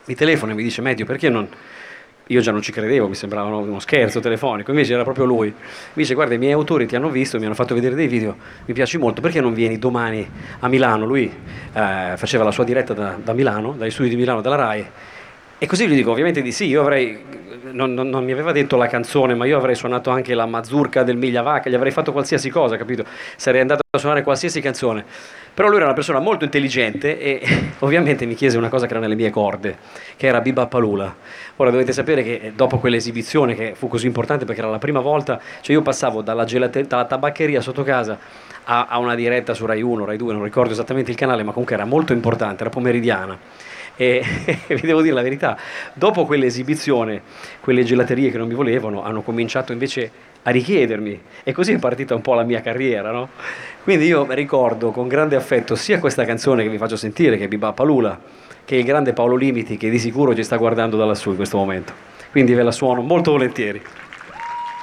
mi telefona e mi dice: Medio, perché non... Io già non ci credevo, mi sembrava uno scherzo telefonico, invece era proprio lui. Mi dice: guarda, i miei autori ti hanno visto, mi hanno fatto vedere dei video, mi piaci molto, perché non vieni domani a Milano? Lui faceva la sua diretta da Milano, dagli studi di Milano, della RAI, e così gli dico ovviamente di sì. Io avrei, non mi aveva detto la canzone, ma io avrei suonato anche la mazurka del Migliavacca, gli avrei fatto qualsiasi cosa, capito? Sarei andato a suonare qualsiasi canzone. Però lui era una persona molto intelligente e ovviamente mi chiese una cosa che era nelle mie corde, che era Bibba Palula. Ora dovete sapere che dopo quell'esibizione, che fu così importante perché era la prima volta, cioè io passavo dalla tabaccheria sotto casa a una diretta su Rai 1, Rai 2, non ricordo esattamente il canale, ma comunque era molto importante, era pomeridiana. E vi devo dire la verità, dopo quell'esibizione, quelle gelaterie che non mi volevano hanno cominciato invece a richiedermi, e così è partita un po' la mia carriera, no? Quindi io ricordo con grande affetto sia questa canzone che vi faccio sentire, che è Bibà Palula, che il grande Paolo Limiti, che di sicuro ci sta guardando da lassù in questo momento. Quindi ve la suono molto volentieri.